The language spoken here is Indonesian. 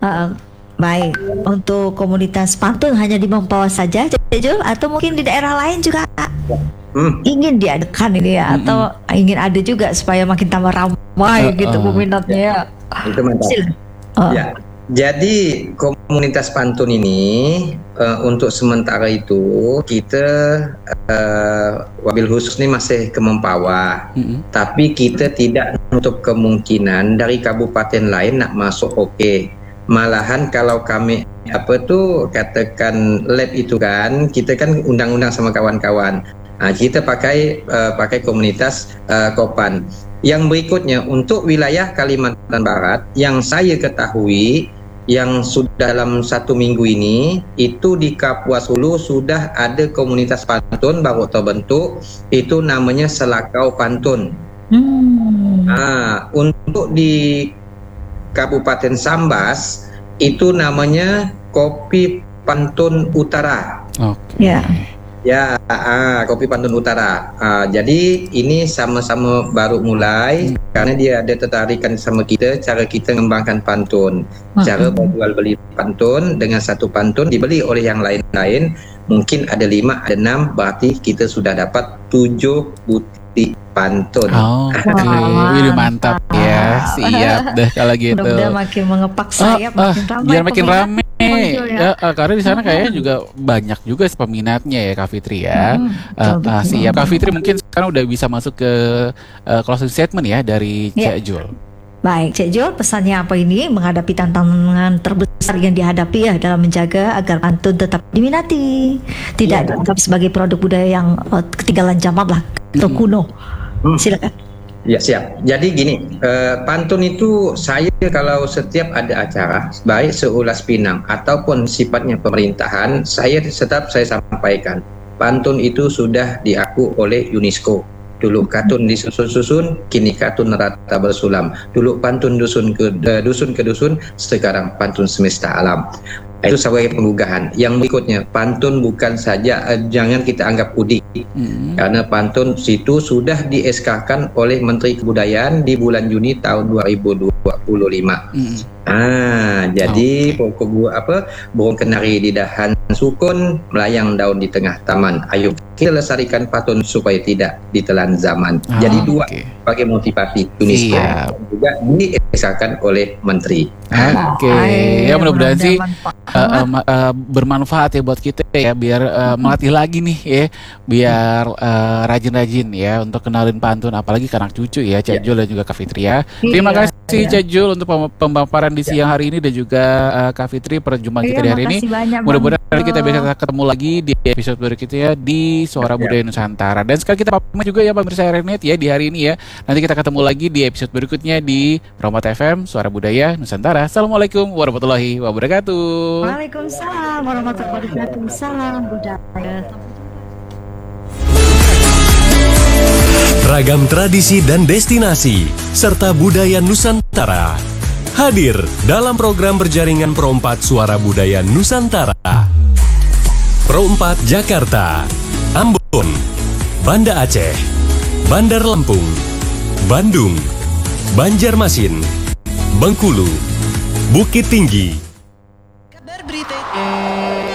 Uh, Baik, untuk komunitas pantun hanya di Mempawah saja, Cek Jul, atau mungkin di daerah lain juga ingin diadakan ini ya, atau ingin ada juga supaya makin tambah ramai gitu peminatnya ya. Itu mantap. Ya, jadi komunitas pantun ini untuk sementara itu kita wabil khusus ini masih ke Mempawah, tapi kita tidak menutup kemungkinan dari kabupaten lain nak masuk oke. Malahan kalau kami katakan lab itu kan kita kan undang-undang sama kawan-kawan. Kita pakai komunitas Kopan. Yang berikutnya untuk wilayah Kalimantan Barat yang saya ketahui yang sudah dalam 1 minggu ini itu di Kapuas Hulu sudah ada komunitas pantun baru terbentuk, itu namanya Selakau Pantun. Untuk di Kabupaten Sambas itu namanya Kopi Pantun Utara. Ya, Kopi Pantun Utara. Jadi ini sama-sama baru mulai karena dia ada tertarikan sama kita cara kita mengembangkan pantun. Cara berjual beli pantun dengan satu pantun dibeli oleh yang lain-lain. Mungkin ada 5, ada 6, berarti kita sudah dapat 7 butir pantun. Wih, mantap ya. Siap deh kalau gitu. Mudah-mudahan makin mengepak sayap, makin ramai. Biar makin ramai. Karena di sana kayaknya juga banyak juga peminatnya ya Kak Fitri ya. Siap. Kak Fitri mungkin sekarang udah bisa masuk ke closing statement ya dari Cek Jul. Baik, Cek Jul, pesannya apa ini menghadapi tantangan terbesar yang dihadapi ya dalam menjaga agar pantun tetap diminati, tidak dianggap sebagai produk budaya yang ketinggalan zaman lah atau kuno. Silakan. Ya, siap. Jadi gini, pantun itu saya kalau setiap ada acara baik seulas Pinang ataupun sifatnya pemerintahan, saya sampaikan pantun itu sudah diaku oleh UNESCO. Dulu katun disusun-susun, kini katun rata bersulam. Dulu pantun dusun ke dusun, sekarang pantun semesta alam. Itu sebagai penggugahan. Yang berikutnya, pantun bukan saja jangan kita anggap udik, karena pantun itu sudah di-SK-kan oleh Menteri Kebudayaan di bulan Juni tahun 2025. Jadi burung kenari di dahan sukun, melayang daun di tengah taman. Ayo kita lestarikan pantun supaya tidak ditelan zaman. Jadi dua sebagai motivasi UNESCO juga di-SK-kan oleh Menteri. Ya mudah-mudahan sih bermanfaat ya buat kita ya, biar melatih lagi nih ya, biar rajin-rajin ya untuk kenalin pantun apalagi ke anak cucu ya, Cek Jul dan juga Kak Fitri ya. Terima kasih Cek Jul untuk pemaparan di siang hari ini dan juga Kak Fitri perjumpaan kita di hari ini. Mudah-mudahan kita bisa ketemu lagi di episode berikutnya di Suara Budaya Nusantara. Dan sekali kita pamit juga ya pemirsa RNet ya di hari ini ya. Nanti kita ketemu lagi di episode berikutnya di Promat FM Suara Budaya Nusantara. Assalamualaikum warahmatullahi wabarakatuh. Waalaikumsalam warahmatullahi wabarakatuh. Salam budaya. Ragam tradisi dan destinasi serta budaya Nusantara hadir dalam program berjaringan Pro 4 Suara Budaya Nusantara. Pro 4 Jakarta, Ambon, Banda Aceh, Bandar Lampung, Bandung, Banjarmasin, Bengkulu, Bukit Tinggi,